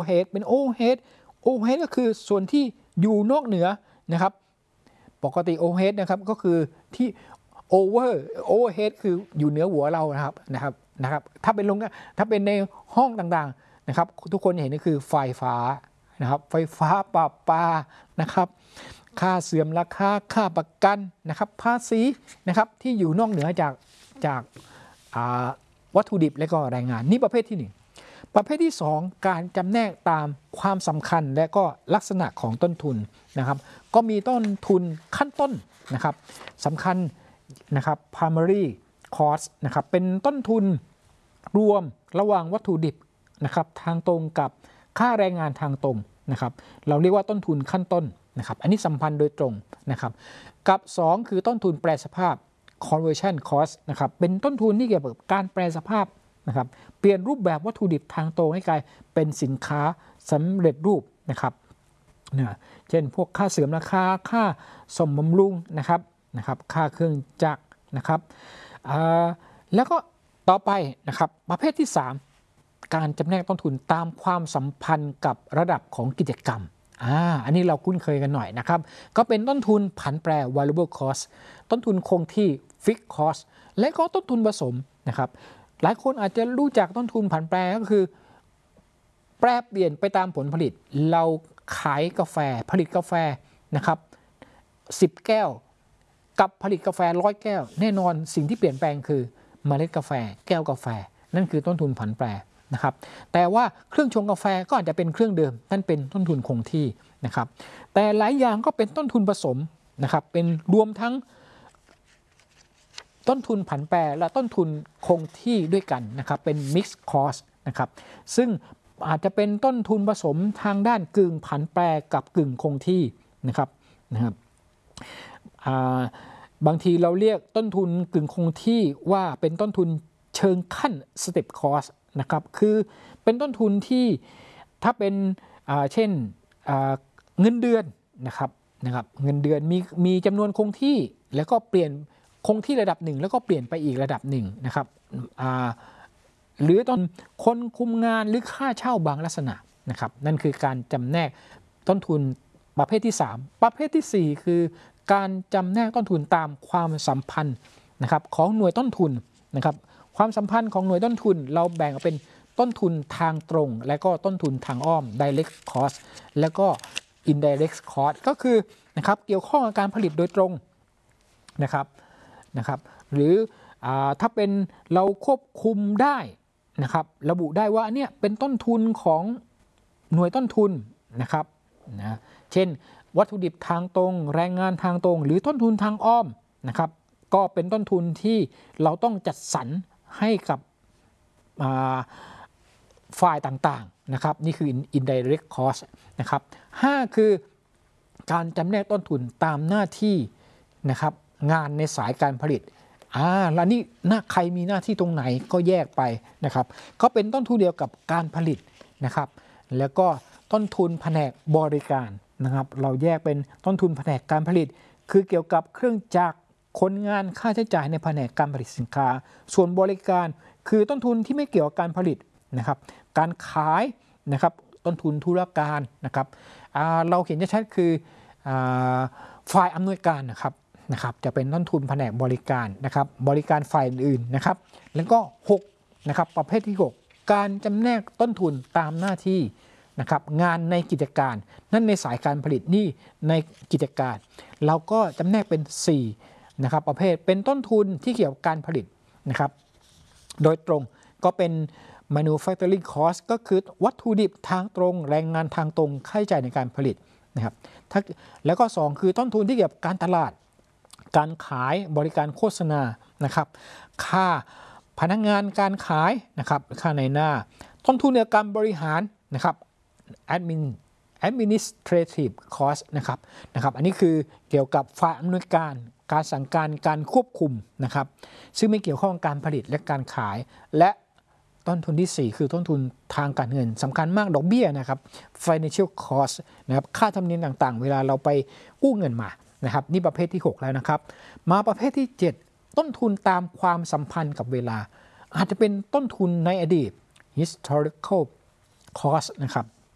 overhead เป็น overhead ก็คือส่วนที่อยู่นอกเหนือนะครับปกติ overhead นะครับก็คือที่ overhead คืออยู่เหนือหัวเรานะครับถ้าเป็นในห้องต่างๆนะครับทุกคนเห็นก็คือไฟฟ้านะครับไฟฟ้าประปานะครับค่าเสื่อมราคาค่าประกันนะครับภาษีนะครับที่อยู่นอกเหนือจากวัตถุดิบและก็แรงงานนี่ประเภทที่1ประเภทที่2การจำแนกตามความสำคัญและก็ลักษณะของต้นทุนนะครับก็มีต้นทุนขั้นต้นนะครับสำคัญนะครับ primary cost นะครับเป็นต้นทุนรวมระหว่างวัตถุดิบนะครับทางตรงกับค่าแรงงานทางตรงนะครับเราเรียกว่าต้นทุนขั้นต้นนะครับอันนี้สัมพันธ์โดยตรงนะครับกับ2คือต้นทุนแปรสภาพ conversion cost นะครับเป็นต้นทุนที่เกี่ยวกับการแปรสภาพนะครับเปลี่ยนรูปแบบวัตถุดิบทางตรงให้กลายเป็นสินค้าสำเร็จรูปนะครับเช่นพวกค่าเสื่อมราคาค่าซ่อมบำรุงนะครับค่าเครื่องจักรนะครับแล้วก็ต่อไปนะครับประเภทที่3การจำแนกต้นทุนตามความสัมพันธ์กับระดับของกิจกรรมอันนี้เราคุ้นเคยกันหน่อยนะครับก็เป็นต้นทุนผันแปร variable cost ต้นทุนคงที่ fixed cost และก็ต้นทุนผสมนะครับหลายคนอาจจะรู้จักต้นทุนผันแปรก็คือแปรเปลี่ยนไปตามผลผลิตเราขายกาแฟผลิตกาแฟนะครับ10แก้วกับผลิตกาแฟ100แก้วแน่นอนสิ่งที่เปลี่ยนแปลงคือเมล็ดกาแฟแก้วกาแฟนั่นคือต้นทุนผันแปรนะครับแต่ว่าเครื่องชงกาแฟก็อาจจะเป็นเครื่องเดิมนั่นเป็นต้นทุนคงที่นะครับแต่หลายอย่างก็เป็นต้นทุนผสมนะครับเป็นรวมทั้งต้นทุนผันแปรและต้นทุนคงที่ด้วยกันนะครับเป็น mixed cost นะครับซึ่งอาจจะเป็นต้นทุนผสมทางด้านกึ่งผันแปรกับกึ่งคงที่นะครับบางทีเราเรียกต้นทุนกึ่งคงที่ว่าเป็นต้นทุนเชิงขั้น step cost นะครับคือเป็นต้นทุนที่ถ้าเป็นเช่นเงินเดือนนะครับเงินเดือนมีจำนวนคงที่แล้วก็เปลี่ยนคงที่ระดับหนึ่งแล้วก็เปลี่ยนไปอีกระดับหนึ่งนะครับหรือต้นคนคุมงานหรือค่าเช่าบางลักษณะนะครับนั่นคือการจำแนกต้นทุนประเภทที่3ประเภทที่4คือการจำแนกต้นทุนตามความสัมพันธ์นะครับของหน่วยต้นทุนนะครับความสัมพันธ์ของหน่วยต้นทุนเราแบ่งออกเป็นต้นทุนทางตรงและก็ต้นทุนทางอ้อม direct cost แล้วก็ indirect cost ก็คือนะครับเกี่ยวข้องกับการผลิตโดยตรงนะครับหรือถ้าเป็นเราควบคุมได้นะครับระบุได้ว่าเนี่ยเป็นต้นทุนของหน่วยต้นทุนนะครับเช่นวัตถุดิบทางตรงแรงงานทางตรงหรือต้นทุนทางอ้อมนะครับก็เป็นต้นทุนที่เราต้องจัดสรรให้กับฝ่ายต่างๆนะครับนี่คือ indirect cost นะครับ5คือการจำแนกต้นทุนตามหน้าที่นะครับงานในสายการผลิตแล้วนี่ใครมีหน้าที่ตรงไหนก็แยกไปนะครับก็เป็นต้นทุนเดียวกับการผลิตนะครับแล้วก็ต้นทุนแผนกบริการนะครับเราแยกเป็นต้นทุนแผนกการผลิตคือเกี่ยวกับเครื่องจักรคนงานค่าใช้จ่ายในแผนกการผลิตสินค้าส่วนบริการคือต้นทุนที่ไม่เกี่ยวกับการผลิตนะครับการขายนะครับต้นทุนธุรการนะครับเราเห็นชัดๆคือฝ่ายอำนวยการนะครับจะเป็นต้นทุนแผนกบริการนะครับบริการฝ่ายอื่นนะครับแล้วก็6นะครับประเภทที่6การจำแนกต้นทุนตามหน้าที่นะครับงานในกิจการนั่นในสายการผลิตนี่ในกิจการเราก็จำแนกเป็น4นะครับประเภทเป็นต้นทุนที่เกี่ยวกับการผลิตนะครับโดยตรงก็เป็น manufacturing cost ก็คือวัตถุดิบทางตรงแรงงานทางตรงค่าใช้จ่ายในการผลิตนะครับแล้วก็2คือต้นทุนที่เกี่ยวกับการตลาดการขายบริการโฆษณานะครับค่าพนักงานการขายนะครับค่าในหน้าต้นทุนในการบริหารนะครับ administrative cost นะครับอันนี้คือเกี่ยวกับฝ่ายอำนวยการการสั่งการควบคุมนะครับซึ่งไม่เกี่ยวข้องกับการผลิตและการขายและต้นทุนที่4คือต้นทุนทางการเงินสำคัญมากดอกเบี้ยนะครับ financial cost นะครับค่าธรรมเนียมต่างๆเวลาเราไปกู้เงินมานะครับนี่ประเภทที่6แล้วนะครับมาประเภทที่7ต้นทุนตามความสัมพันธ์กับเวลาอาจจะเป็นต้นทุนในอดีต historical cost นะครับ